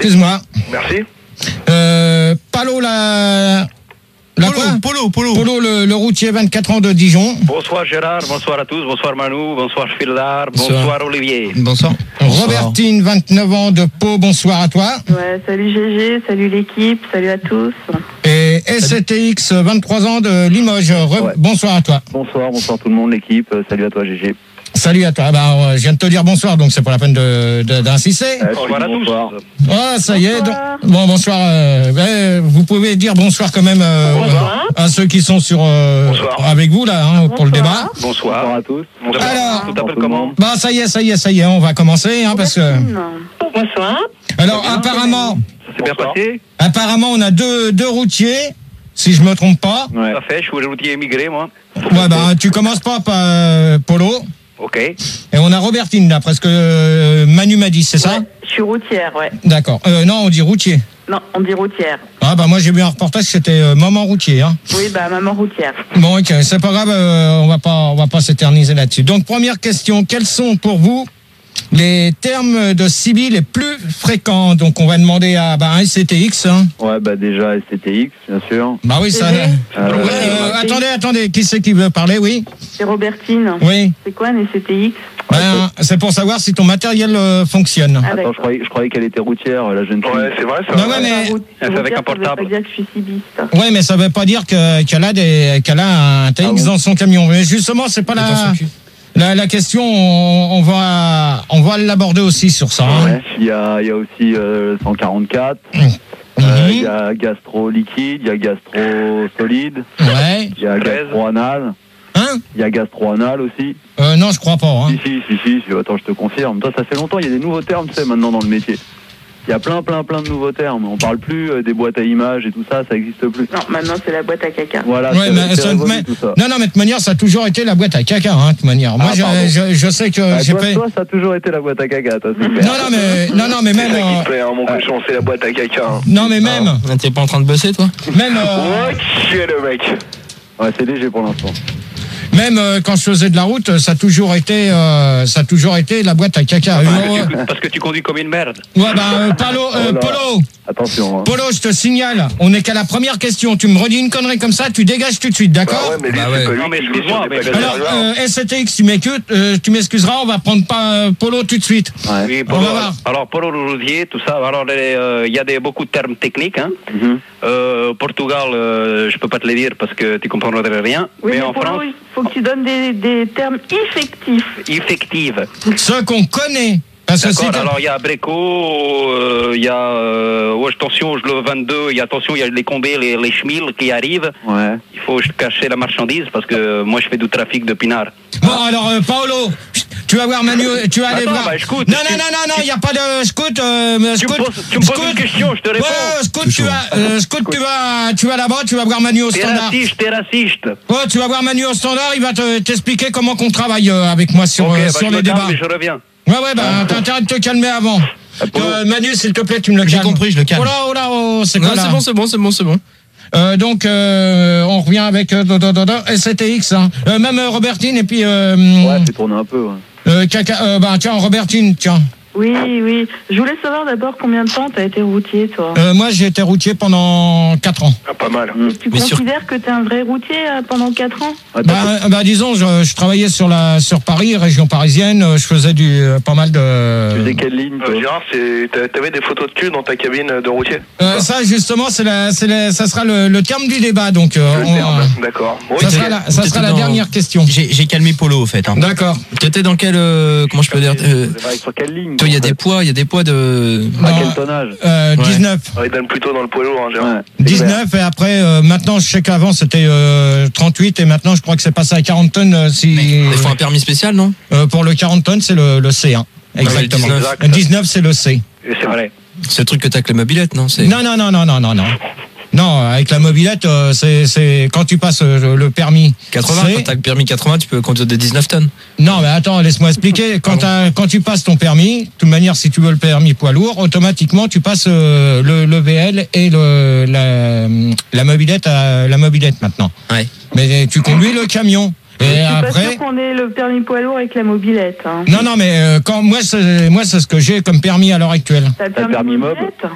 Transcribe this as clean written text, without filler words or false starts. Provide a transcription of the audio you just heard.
Excuse-moi. Merci. Palo, Polo, le routier 24 ans de Dijon. Bonsoir Gérard, bonsoir à tous, bonsoir Manu, bonsoir Phildar, bonsoir Olivier. Bonsoir. Robertine, 29 ans de Pau, bonsoir à toi. Ouais, salut GG, salut l'équipe, salut à tous. Et SCTX, 23 ans de Limoges, bonsoir à toi. Bonsoir tout le monde, l'équipe. Salut à toi, GG. Salut à toi. Je viens de te dire bonsoir, donc c'est pas la peine d'insister. Bonsoir à tous. Ah, ça y est. Bonsoir. Bon, bonsoir. Vous pouvez dire bonsoir quand même à ceux qui sont avec vous là, pour le débat. Bonsoir à tous. Alors, tu t'appelles comment? Ça y est, on va commencer, parce que. Bonsoir. Alors, apparemment, Ça s'est bien passé? apparemment, on a deux routiers, si je me trompe pas. Ouais. Tout à fait, je suis routier émigré moi. Ouais, tu commences pas Polo. Ok. Et on a Robertine là, presque Manu m'a dit, c'est ça? Ouais, je suis routière, ouais. D'accord. Non, on dit routier. Non, on dit routière. Ah moi j'ai vu un reportage, c'était maman routier. Oui, maman routière. Bon, ok, c'est pas grave, on va pas s'éterniser là-dessus. Donc première question, quels sont pour vous les termes de CB les plus fréquents? Donc on va demander à un SCTX. Ouais, déjà SCTX, bien sûr. Bah oui, ça. Attendez, qui c'est qui veut parler? Oui. C'est Robertine. Oui. C'est quoi un SCTX? C'est pour savoir si ton matériel fonctionne. Ah, Attends, je croyais qu'elle était routière, la jeune fille. Ouais, c'est vrai ça. Non, ouais, mais Elle fait avec un portable. Ça veut pas dire que je suis cibiste. ouais, mais ça veut pas dire qu'elle a un TX dans son camion. Mais justement, c'est pas la question. On va l'aborder aussi sur ça. Ouais. Il y a aussi 144. Il y a gastro liquide, il y a gastro solide, Ouais. il y a gastro anal. Il y a gastro anal aussi. Non, je crois pas. Si, attends, je te confirme. Toi, ça fait longtemps, il y a des nouveaux termes, tu sais, maintenant dans le métier. Il y a plein de nouveaux termes. On parle plus des boîtes à images et tout ça, ça existe plus. Non, maintenant c'est la boîte à caca. Voilà, Ouais, c'est révolu, tout ça. Non, mais de toute manière, ça a toujours été la boîte à caca, de toute manière. Moi, je sais que j'ai pas. Toi, ça a toujours été la boîte à caca, toi, c'est clair. Non, mais même. Mon cochon, c'est la boîte à caca. Non, mais même. T'es pas en train de bosser, toi? Même. Ok, le mec. Ouais, c'est léger pour l'instant. Même quand je faisais de la route, ça a toujours été la boîte à caca. Parce que tu conduis comme une merde. Ouais, Polo. Attention. Polo, je te signale, on n'est qu'à la première question. Tu me redis une connerie comme ça, tu dégages tout de suite, d'accord? Ouais, mais ouais. Non, mais excuse-moi, mais Alors, SCTX, tu m'excuseras, on va prendre Polo tout de suite. Ouais. Oui, On va voir. alors Polo Rosier, tout ça. Alors il y a beaucoup de termes techniques. Portugal, je peux pas te les dire parce que tu comprendrais rien. Oui, mais mais en pour France, il faut que tu donnes des termes effectifs. effective. Ceux qu'on connaît. Parce que D'accord. Alors il y a Breco, il y a attention, le 22. Il y a les combés, les schmills qui arrivent. Ouais. Il faut cacher la marchandise parce que moi je fais du trafic de pinard. Bon, alors, Paolo, tu vas voir Manu, tu vas aller Attends, voir. scout, non, il n'y a pas de scout. Tu me poses une question, je te réponds. Ouais, scout, tu vas là-bas, tu vas voir Manu au standard. T'es raciste. Ouais, tu vas voir Manu au standard, il va t'expliquer comment qu'on travaille avec moi sur les débats. Mais je reviens. Ouais, t'as intérêt de te calmer avant. Manu, s'il te plaît, tu me le calmes. J'ai compris, je le calme. Oh là, c'est quoi là? C'est bon. Donc, on revient avec SCTX. Même Robertine, et puis... Ouais, fais tourner un peu. Ouais. tiens, Robertine, tiens. Oui. Je voulais savoir d'abord combien de temps tu as été routier, toi. Moi, j'ai été routier pendant 4 ans. Ah, pas mal. Tu considères que tu es un vrai routier pendant 4 ans? Disons, je travaillais sur Paris, région parisienne. Je faisais pas mal de... Tu faisais quelle ligne, toi? Gérard, t'avais des photos de cul dans ta cabine de routier? Ça, justement, ça sera le terme du débat. Donc, d'accord. Ça sera la dernière question. J'ai calmé Polo, au fait. D'accord. Tu étais dans quel... comment je peux dire Sur quelle ligne? Toi, il y a des poids de... À quel tonnage? 19. Il donne plutôt dans le poids lourd, Gérard. Ouais. 19, et après, maintenant, je sais qu'avant, c'était 38, et maintenant, je crois que c'est passé à 40 tonnes. Il faut un permis spécial, non? Pour le 40 tonnes, c'est le C. Exactement. Exact. Le 19, c'est le C. Et c'est vrai. C'est le truc que t'as avec la mobilette, non? Non. Non, avec la mobilette, c'est quand tu passes le permis 80, C. quand t'as le permis 80, tu peux conduire des 19 tonnes. Non, mais attends, laisse-moi expliquer. Quand tu passes ton permis, de toute manière, si tu veux le permis poids lourd, automatiquement, tu passes le VL et la mobilette maintenant. Ouais. Mais tu conduis le camion. Et Je suis après, pas sûr qu'on ait le permis poids lourd avec la mobilette. non, mais moi, c'est ce que j'ai comme permis à l'heure actuelle. T'as le T'as le permis mob? mobilette?